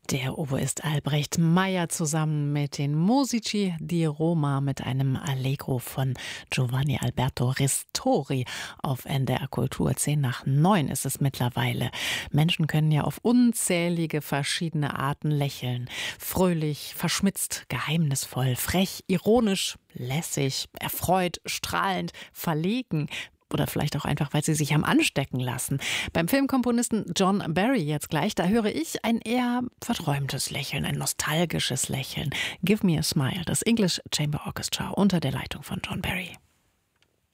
Der Oboist Albrecht Meyer zusammen mit den Musici di Roma mit einem Allegro von Giovanni Alberto Ristori auf NDR Kultur. 8:50 ist es mittlerweile. Menschen können ja auf unzählige verschiedene Arten lächeln. Fröhlich, verschmitzt, geheimnisvoll, frech, ironisch, lässig, erfreut, strahlend, verlegen. Oder vielleicht auch einfach, weil sie sich haben anstecken lassen. Beim Filmkomponisten John Barry jetzt gleich, da höre ich ein eher verträumtes Lächeln, ein nostalgisches Lächeln. Give Me a Smile, das English Chamber Orchestra unter der Leitung von John Barry.